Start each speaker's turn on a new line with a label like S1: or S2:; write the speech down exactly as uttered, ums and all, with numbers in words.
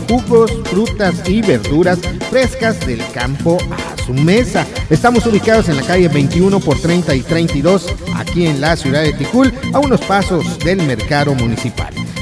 S1: jugos, frutas y verduras frescas del campo a su mesa. Estamos ubicados en la calle veintiuno por treinta y treinta y dos, aquí en la ciudad de Ticul, a unos pasos del mercado municipal.